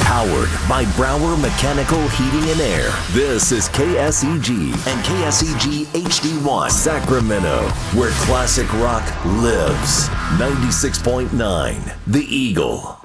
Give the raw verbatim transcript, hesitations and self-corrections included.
Powered by Brower Mechanical Heating and Air. This is K S E G and K S E G H D one Sacramento, where classic rock lives. ninety-six point nine The Eagle.